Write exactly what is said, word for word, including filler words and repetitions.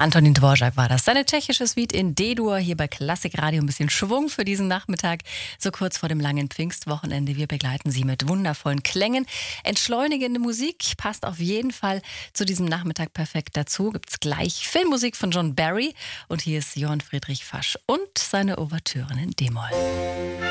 Antonín Dvořák war das. Seine tschechische Suite in D-Dur hier bei Klassik Radio. Ein bisschen Schwung für diesen Nachmittag, so kurz vor dem langen Pfingstwochenende. Wir begleiten Sie mit wundervollen Klängen. Entschleunigende Musik passt auf jeden Fall zu diesem Nachmittag perfekt dazu. Gibt's gleich Filmmusik von John Barry. Und hier ist Johann Friedrich Fasch und seine Ouvertüren in D-Moll.